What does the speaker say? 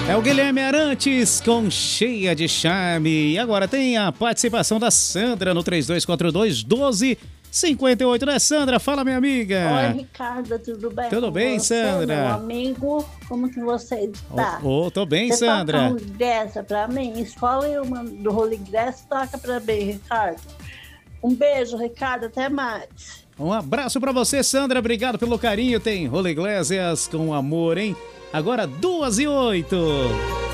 É o Guilherme Arantes com Cheia de Charme. E agora tem a participação da Sandra no 3242-1258, né, Sandra? Fala, minha amiga. Oi, Ricardo, tudo bem? Tudo bem, você, Sandra? Meu amigo, como que você está? Tô bem, você Sandra. Toca dessa pra mim? Escolhe uma do Holy Grass e toca pra mim, Ricardo. Um beijo, Ricardo, até mais. Um abraço pra você, Sandra. Obrigado pelo carinho. Tem Holy Iglesias com amor, hein? Agora 2:08.